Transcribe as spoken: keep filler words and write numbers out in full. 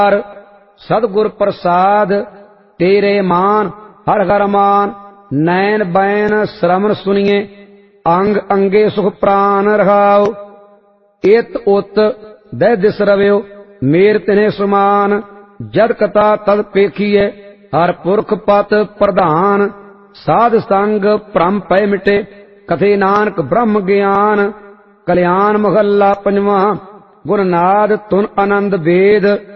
सतगुर प्रसाद तेरे मान हर हर मान। नैन बैन श्रवण सुनिए अंग अंगे सुख प्राण रहाओ। इत उत दह दिस रव्यो मेर तिन्हे समान। जद कथा तद पेखिए हर पुरख पत प्रधान। साध संग भ्रम पै मिटे कथे नानक ब्रह्म ज्ञान। कल्याण महला पंजवा गुरनाद तुन आनंद वेद।